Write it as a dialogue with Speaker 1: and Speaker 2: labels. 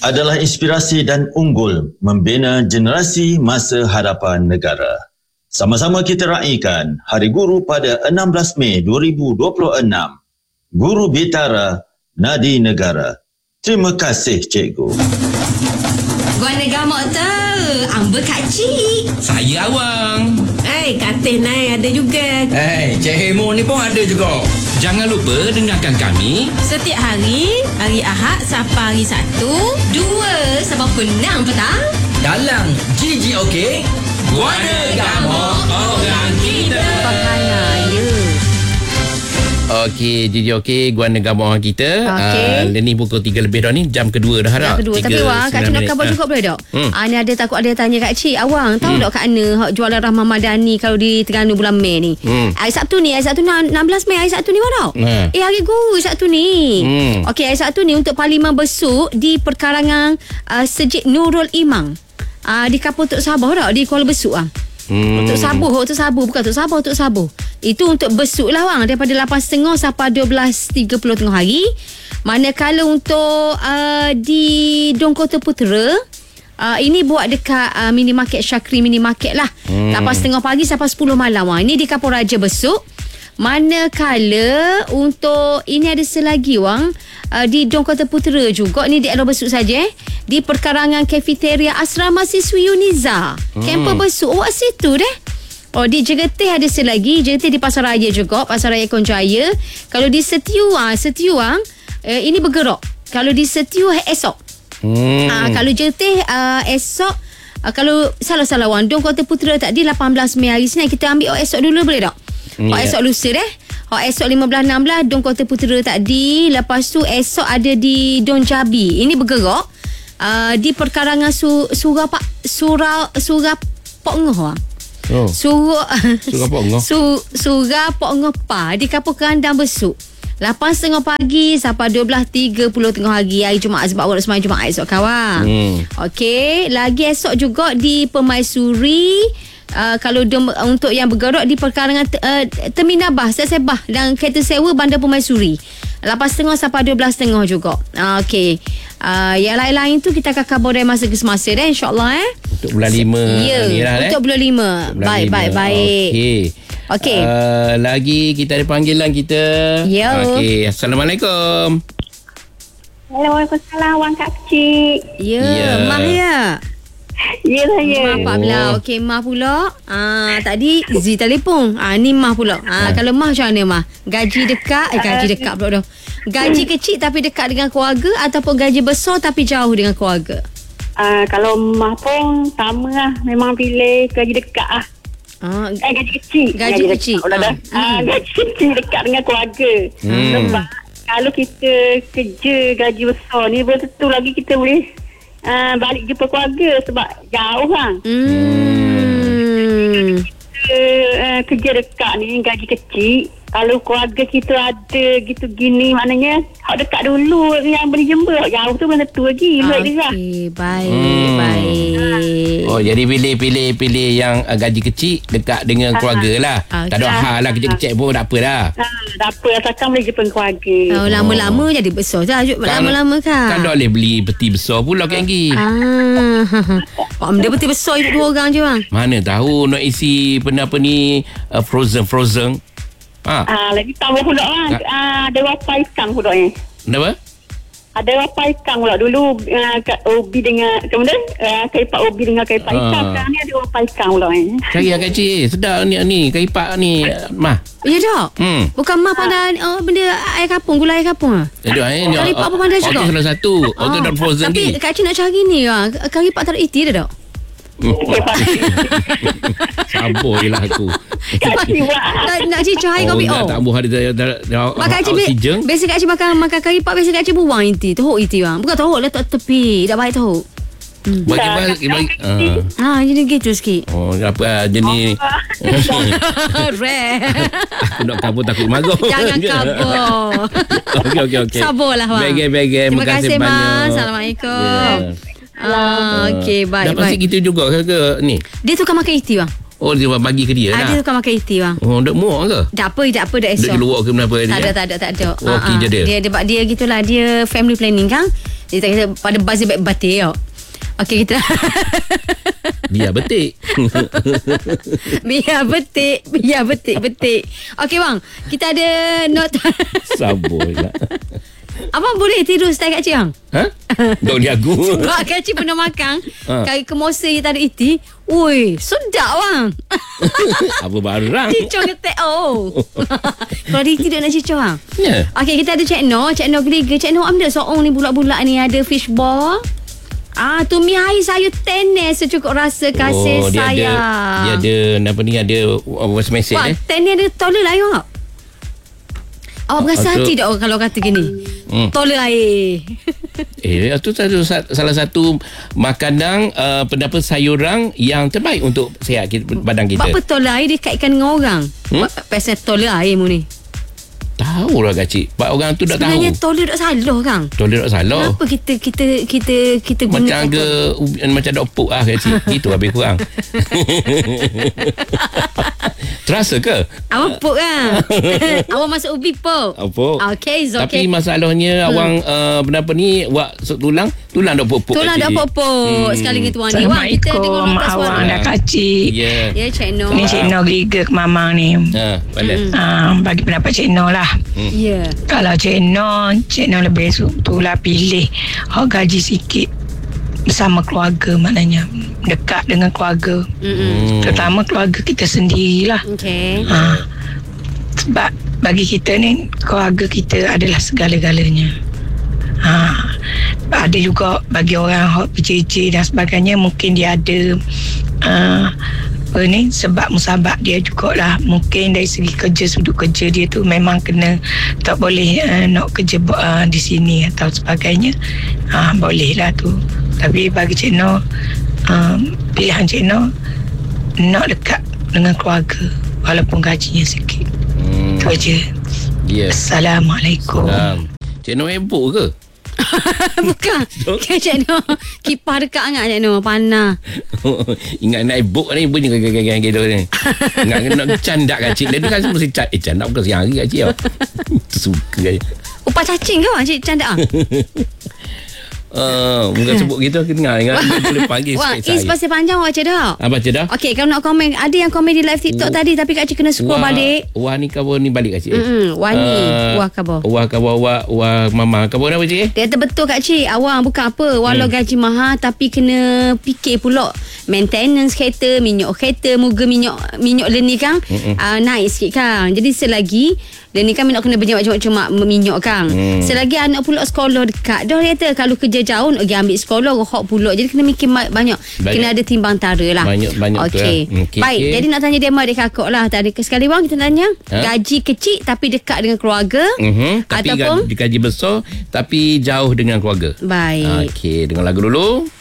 Speaker 1: adalah inspirasi dan unggul membina generasi masa hadapan negara. Sama-sama kita raikan Hari Guru pada 16 Mei 2026. Guru Bitara, Nadi Negara. Terima kasih, Cikgu.
Speaker 2: Gua gamok tu, Amba Kak Cik.
Speaker 3: Saya Awang.
Speaker 2: Katil naik ada juga.
Speaker 3: Cik Hemo ni pun ada juga. Jangan lupa dengarkan kami
Speaker 2: Setiap hari Ahad sampai hari Sabtu 2 sampai 6 petang
Speaker 3: dalam GGOK Guana Gamok Orang Kita.
Speaker 2: Pakana ya.
Speaker 4: Okey, GGOK Guana Gamok Orang Kita.
Speaker 2: Okey.
Speaker 4: Ni pukul 3 lebih dah ni, jam kedua dah harap.
Speaker 2: Yang kedua. Tapi Wang, Kak Cik nak khabar juga boleh tak? Ni ada takut ada tanya Kak Cik. Awang, tahu tak Kak Ana jualan Rahmah Madani kalau di Terengganu bulan Mei ni? Hari Sabtu ni 16 Mei hari Sabtu ni Wang tau? Hari Guru Sabtu ni. Okey, hari Sabtu ni untuk Parlimen Besuk di perkarangan Sejid Nurul Imam. Di Kapal Tok Sabah tak? Di Kuala Besuk lah. Untuk Sabuh bukan Tok Sabah, Tok Sabah. Itu untuk besuk lah Wang, daripada 8.30 sampai 12.30 tengah hari. Manakala untuk di Dong Kota Putera, ini buat dekat minimarket Syakri minimarket lah. 8.30 pagi sampai 10 malam Wang. Ini di Kapal Raja Besuk. Manakala untuk ini ada selagi Wang, di Dong Kota Putera juga, ni di Elo Besuk saja, di perkarangan kafeteria Asrama Siswi Uniza, Kampus Besuk. Awak situ deh. Di Jegetih ada selagi. Jegetih di Pasar Raya juga, Pasar Raya Konjaya. Kalau di Setiu ini bergerak. Kalau di Setiu esok. Kalau Jegetih esok. Kalau salah Wang, Dong Kota Putera tadi 18 Mei hari Senin. Kita ambil esok dulu boleh tak? Esok lusa deh. Esok 15-16 Dong Kota Putera tadi. Lepas tu esok ada di Don Jabi. Ini bergerak di perkarangan Surah Pok Ngoh. Surah Pok Ngoh Pa di Kapal Kandang Besuk. 8.30 pagi sampai 12.30 tengah hari Jumaat, sebab awak semalam Jumaat esok kawan. Okey, lagi esok juga di Permaisuri. Kalau untuk yang bergerak di perkarangan Terminal Bas, Sebah dan kereta sewa Bandar Permaisuri 8.30 sampai 12.30 juga. Okey. Yang lain-lain tu kita akan khabar dari masa ke semasa dah, insyaAllah
Speaker 4: Untuk bulan 5 ni lah
Speaker 2: untuk bulan 5. Baik. Okey.
Speaker 4: Lagi kita ada panggilan kita.
Speaker 2: Ya.
Speaker 4: Okey, Assalamualaikum.
Speaker 5: Waalaikumsalam Wang Kak Cik.
Speaker 2: Ya. Mah ya.
Speaker 5: Ya saya.
Speaker 2: Mah Pak Belah. Okey, Mah pula. Tadi Z telefon. Ni Mah pula. Kalau Mah macam mana Mah? Gaji dekat pula dah. Gaji kecil tapi dekat dengan keluarga, ataupun gaji besar tapi jauh dengan keluarga?
Speaker 5: Kalau Mah pun sama lah. Memang pilih gaji dekat lah. Gaji kecil.
Speaker 2: Gaji kecil.
Speaker 5: Gaji kecil dekat dengan keluarga. Sebab kalau kita kerja gaji besar ni, belum tentu lagi kita boleh balik jumpa keluarga sebab jauh lah. Kerja dekat ni gaji kecil. Kalau keluarga kita ada gitu gini, maknanya hak dekat dulu yang boleh jumpa. Hak jauh tu belum tentu lagi.
Speaker 2: Okey, baik.
Speaker 4: Jadi pilih yang gaji kecil dekat dengan keluarga lah. Tak ada hal lah, kecil-kecil pun tak apa dah.
Speaker 5: Tak apa, asalkan boleh jumpa keluarga.
Speaker 2: Lama-lama jadi besar je. Lama-lama kan.
Speaker 4: Kan dah boleh beli peti besar pula kan Gi.
Speaker 2: Dia peti besar hidup 2 orang je bang.
Speaker 4: Mana tahu nak isi apa ni frozen.
Speaker 5: Lagi tambah pula kan. Ada wapai ikan pula ni.
Speaker 4: Kenapa?
Speaker 5: Ada wapai ikan pula. Dulu ubi dengan kemudian kaipak ubi dengan kaipak ikan. Sekarang ni ada wapai ikan pula ni.
Speaker 4: Cari lah Kak Cik. Sedap ni kaipak ni Mah.
Speaker 2: Ya tak? Bukan Mah pandai benda air kapung, gula air kapung lah. Karipak pun pandai juga.
Speaker 4: Okey, salah satu. Okey, dah frozen ni.
Speaker 2: Tapi Kak Cik nak cari ni lah. Karipak taruh iti dia tak?
Speaker 4: Sabar je lah aku.
Speaker 2: Nak Cik cari kopi.
Speaker 4: Tak buah ada oksigen.
Speaker 2: Biasa Kak Cik makan karipak, biasa Kak Cik buang iti. Teruk iti bang. Bukan teruk, letak tepi. Dah baik teruk.
Speaker 4: Bagi
Speaker 2: jadi gitu sikit.
Speaker 4: Apa jenis
Speaker 2: rare.
Speaker 4: Aku nak kabur takut marah.
Speaker 2: Jangan kabur.
Speaker 4: Okey.
Speaker 2: Sabarlah bang.
Speaker 4: Baik.
Speaker 2: Terima kasih
Speaker 4: banyak.
Speaker 2: Assalamualaikum. Okey, baik.
Speaker 4: Dah pasti gitu juga ke ni?
Speaker 2: Dia tukar makan iti bang.
Speaker 4: Dia bagi ke dia lah.
Speaker 2: Dia tukar makan iti bang.
Speaker 4: Dak muak ke?
Speaker 2: Tak apa dah esok.
Speaker 4: Dia keluar ke kenapa dia?
Speaker 2: Tak ada.
Speaker 4: Okey je dia.
Speaker 2: Dia gitulah, dia family planning kan. Dia tak kata pada buzz dia batik tau. Okey, kita
Speaker 4: Biar betik.
Speaker 2: biar betik. Okey bang, kita ada note.
Speaker 4: Saboi lah.
Speaker 2: Abang boleh tidur style Kak Cik bang?
Speaker 4: Ha? Dok dia aku.
Speaker 2: Sebab Kak Cik pernah makan kari kemosa je tak ada iti. Ui, sedap bang.
Speaker 4: Apa barang?
Speaker 2: Cicong ketek kalau ada iti dia nak cicong bang.
Speaker 4: Ya.
Speaker 2: Okey, kita ada Cik Noh Geriga. Cik Noh ambil soong ni bulat-bulat ni, ada fish ball. Tumi air sayur tenis secukup rasa kasih
Speaker 4: dia
Speaker 2: sayang.
Speaker 4: Dia ada apa ni, ada voice message
Speaker 2: tenis ada toilet air tak? Awak berasa hati tak kalau kata gini? Toilet air.
Speaker 4: Itu salah satu makanan pendapat sayuran yang terbaik untuk sihat badan kita.
Speaker 2: Apa toilet air dikaitkan dengan orang? Pasal toilet air mu ni.
Speaker 4: Tahu lah Kak Cik. Sebab orang tu dah tahu.
Speaker 2: Sebenarnya toilet tak salah kan?
Speaker 4: Toilet tak salah.
Speaker 2: Kenapa kita guna
Speaker 4: macam ada opuk lah Kak Cik. Itu habis kurang. Terasa ke?
Speaker 2: Awak puk kan? Awak masuk ubi puk?
Speaker 4: Opuk.
Speaker 2: Okay, it's
Speaker 4: Tapi
Speaker 2: okay.
Speaker 4: masalahnya awang kenapa ni buat tulang dok puk-puk.
Speaker 2: Tulang dok puk-puk. Sekali gitu Wani. Wah, kita dengar rotas suara.
Speaker 6: Awang dah Kak Cik.
Speaker 2: Ya, Cik Noh.
Speaker 6: Ni Cik Noh Geriga ke Mamang ni. Bagi pendapat Cik Noh lah.
Speaker 2: Ya.
Speaker 6: Kalau Cik Noh lebih itulah pilih gaji sikit bersama keluarga, maknanya dekat dengan keluarga. Terutama keluarga kita sendirilah.
Speaker 2: Okey.
Speaker 6: Sebab bagi kita ni keluarga kita adalah segala-galanya. Ada juga bagi orang PJJ dan sebagainya, mungkin dia ada sebab musabak dia jugalah. Mungkin dari segi kerja, sudut kerja dia tu memang kena, tak boleh nak kerja di sini atau sebagainya. Boleh lah tu. Tapi bagi Cik Noh, pilihan Cik Noh nak dekat dengan keluarga walaupun gajinya sikit. Itu aja. Assalamualaikum.
Speaker 4: Cik Noh ebok ke?
Speaker 2: Bukan. Cik Noh kipas dekat sangat Cik Noh, panah.
Speaker 4: Ingat nak ebok ni bunyi gagak-gagak gitu ni. Ingat nak candak Kak Cik. Dia kan mesti candak bukan siang hari Kak Cik. Suka je.
Speaker 2: Upah cacing ke Cik candak?
Speaker 4: Bukan sebut gitu, aku dengar boleh panggil
Speaker 2: Wah,
Speaker 4: sikit saya.
Speaker 2: pasal panjang awak dah.
Speaker 4: Baca dah.
Speaker 2: Okey, kalau nak komen, ada yang komen di live TikTok tadi tapi Kak Cik kena scroll balik.
Speaker 4: Wah ni khabar ni balik Kak Cik.
Speaker 2: Wani, wah khabar.
Speaker 4: Wah mama khabar apa Cik?
Speaker 2: Dia kata betul Kak Cik, awang bukan apa, walau gaji mahal tapi kena fikir pula maintenance kereta, minyak kereta, moga minyak leni kan naik sikit kan. Jadi selagi leni kan minyak kena banyak macam-macam minyak kan. Selagi anak pula sekolah dekat, dah dia kata kalau kerja jauh nak pergi ambil sekolah rohok pula, jadi kena mikir banyak. Kena ada timbang tara lah.
Speaker 4: Banyak
Speaker 2: okey. Baik, jadi nak tanya demo adik kakak lah. Tadi sekali bang kita tanya gaji kecil tapi dekat dengan keluarga,
Speaker 4: tapi
Speaker 2: ataupun
Speaker 4: gaji besar tapi jauh dengan keluarga.
Speaker 2: Baik.
Speaker 4: Okey, dengar lagu dulu.